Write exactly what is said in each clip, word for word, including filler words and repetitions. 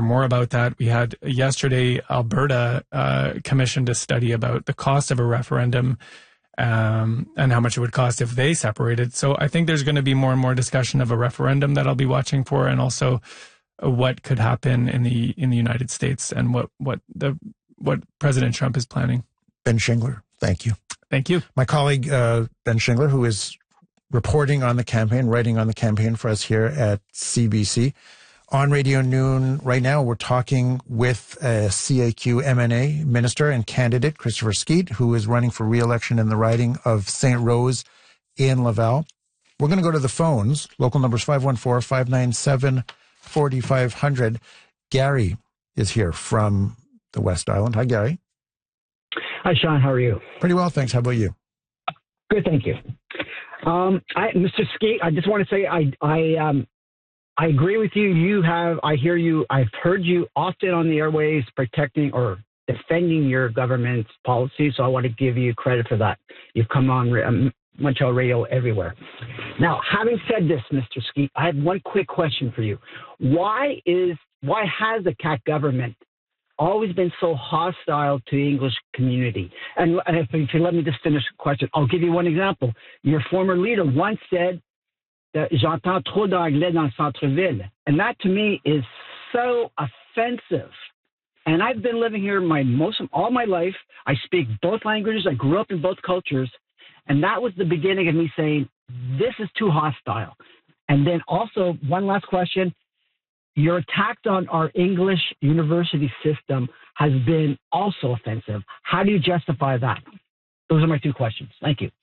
more about that. We had yesterday, Alberta uh, commissioned a study about the cost of a referendum um, and how much it would cost if they separated. So I think there's going to be more and more discussion of a referendum that I'll be watching for, and also what could happen in the in the United States and what what the what President Trump is planning. Ben Shingler, thank you. Thank you. My colleague uh, Ben Shingler, who is reporting on the campaign, writing on the campaign for us here at C B C. On Radio Noon right now, we're talking with a C A Q M N A minister and candidate, Christopher Skeet, who is running for re-election in the riding of Saint Rose in Laval. We're going to go to the phones. Local numbers five one four, five nine seven, four five zero zero. Gary is here from the West Island. Hi, Gary. Hi, Sean. How are you? Pretty well, thanks. How about you? Good, thank you. Um, I, Mister Skeet, I just want to say I I um I agree with you. You have I hear you. I've heard you often on the airways protecting or defending your government's policy. So I want to give you credit for that. You've come on um, Montreal radio everywhere. Now, having said this, Mister Skeet, I have one quick question for you. Why is why has the C A Q government always been so hostile to the English community? And, and if, if you let me just finish the question, I'll give you one example. Your former leader once said that j'entends trop d'anglais dans le centre-ville. And that to me is so offensive. And I've been living here my most all my life. I speak both languages. I grew up in both cultures. And that was the beginning of me saying, this is too hostile. And then also, one last question. Your attack on our English university system has been also offensive. How do you justify that? Those are my two questions. Thank you.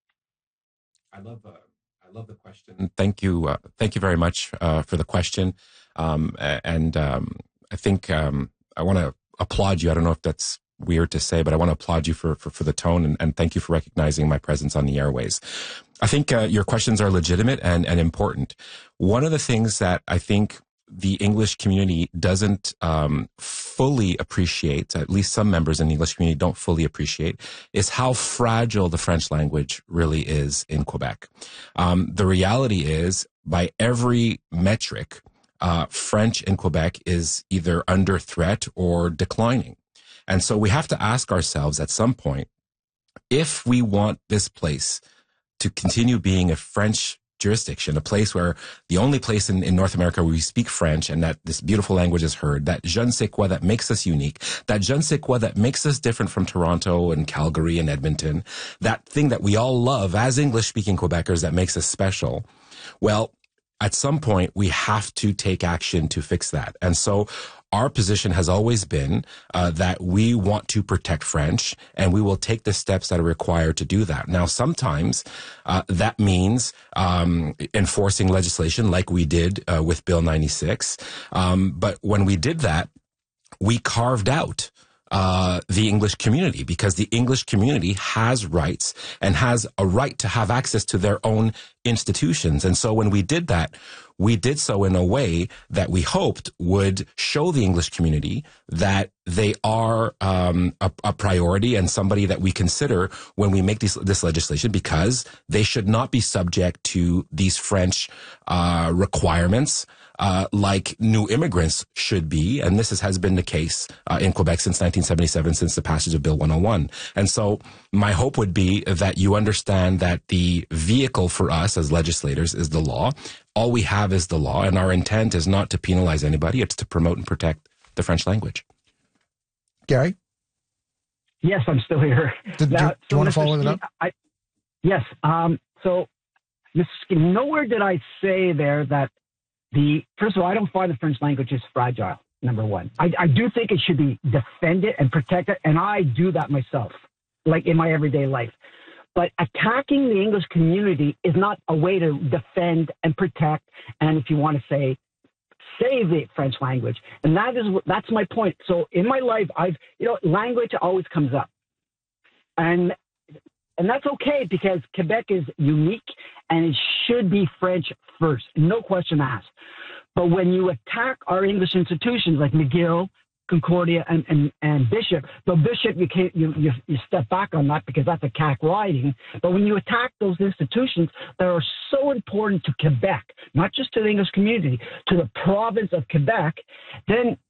I love, uh, I love the question. Thank you, uh, thank you very much uh, for the question. Um, and um, I think um, I want to applaud you. I don't know if that's weird to say, but I want to applaud you for for, for the tone, and, and thank you for recognizing my presence on the airways. I think uh, your questions are legitimate and and important. One of the things that I think the English community doesn't um, fully appreciate, at least some members in the English community don't fully appreciate, is how fragile the French language really is in Quebec. Um, the reality is, by every metric, uh, French in Quebec is either under threat or declining. And so we have to ask ourselves at some point, if we want this place to continue being a French jurisdiction, a place where the only place in, in North America where we speak French and that this beautiful language is heard, that je ne sais quoi that makes us unique, that je ne sais quoi that makes us different from Toronto and Calgary and Edmonton, that thing that we all love as English-speaking Quebecers that makes us special, well, at some point we have to take action to fix that. And so our position has always been uh, that we want to protect French, and we will take the steps that are required to do that. Now, sometimes uh, that means um, enforcing legislation like we did uh, with Bill ninety-six. Um, but when we did that, we carved out Uh, the English community, because the English community has rights and has a right to have access to their own institutions. And so when we did that, we did so in a way that we hoped would show the English community that they are um, a, a priority and somebody that we consider when we make this, this legislation, because they should not be subject to these French uh, requirements Uh, like new immigrants should be. And this is, has been the case uh, in Quebec since nineteen seventy-seven, since the passage of Bill one oh one. And so my hope would be that you understand that the vehicle for us as legislators is the law. All we have is the law, and our intent is not to penalize anybody. It's to promote and protect the French language. Gary? Yes, I'm still here. Did, now, do, do you want to follow it up? I, yes. Um, so, Mister Skeet, nowhere did I say there that The first of all, I don't find the French language is fragile, number one. I, I do think it should be defended and protected, and I do that myself, like in my everyday life. But attacking the English community is not a way to defend and protect, and if you want to say, save the French language. And that is that's my point. So in my life, I've, you know, language always comes up. And And that's okay, because Quebec is unique and it should be French first, no question asked. But when you attack our English institutions like McGill, Concordia, and, and, and Bishop, though Bishop, you, can't, you, you, you step back on that because that's a C A Q riding. But when you attack those institutions that are so important to Quebec, not just to the English community, to the province of Quebec, then